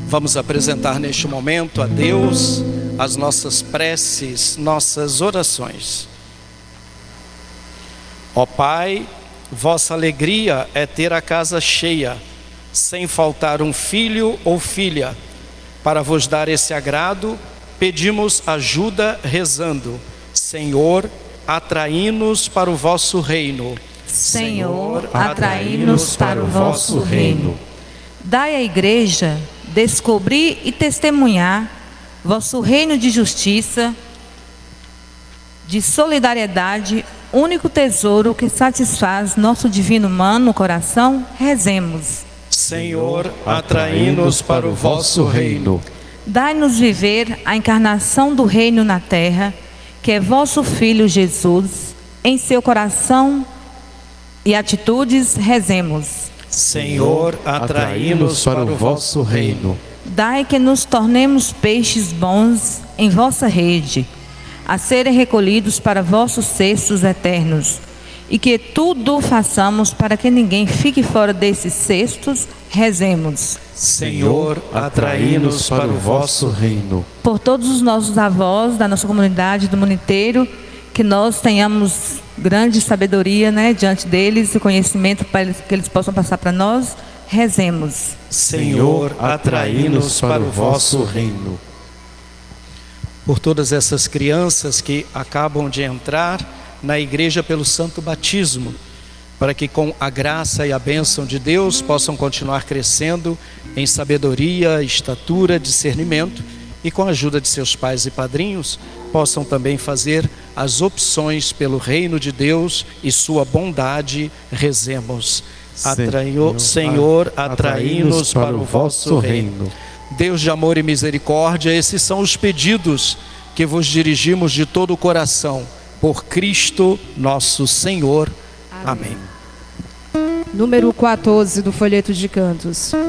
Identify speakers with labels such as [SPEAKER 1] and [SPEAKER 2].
[SPEAKER 1] Vamos apresentar neste momento a Deus as nossas preces, nossas orações. Ó Pai, vossa alegria é ter a casa cheia, sem faltar um filho ou filha. Para vos dar esse agrado, pedimos ajuda rezando: Senhor, atraí-nos para o vosso reino.
[SPEAKER 2] Senhor, atraí-nos para o vosso reino. Dai à Igreja descobrir e testemunhar vosso reino de justiça, de solidariedade, único tesouro que satisfaz nosso divino humano coração. Rezemos.
[SPEAKER 1] Senhor, atraí-nos para o vosso reino.
[SPEAKER 2] Dai-nos viver a encarnação do reino na terra, que é vosso Filho Jesus. Em seu coração e atitudes, rezemos.
[SPEAKER 1] Senhor, atraí-nos para o vosso reino.
[SPEAKER 2] Dai que nos tornemos peixes bons em vossa rede, a serem recolhidos para vossos cestos eternos, e que tudo façamos para que ninguém fique fora desses cestos. Rezemos.
[SPEAKER 1] Senhor, atraí-nos para o vosso reino.
[SPEAKER 2] Por todos os nossos avós da nossa comunidade do mundo inteiro, que nós tenhamos grande sabedoria, diante deles, e conhecimento para que eles possam passar para nós. Rezemos.
[SPEAKER 1] Senhor, atraí-nos para o vosso reino. Por todas essas crianças que acabam de entrar na igreja pelo santo batismo, para que com a graça e a bênção de Deus possam continuar crescendo em sabedoria, estatura, discernimento, e com a ajuda de seus pais e padrinhos, possam também fazer as opções pelo reino de Deus e sua bondade. Rezemos. Senhor, atraí-nos para o vosso reino. Deus de amor e misericórdia, esses são os pedidos que vos dirigimos de todo o coração, por Cristo nosso Senhor. Amém.
[SPEAKER 3] Número 14 do folheto de cantos.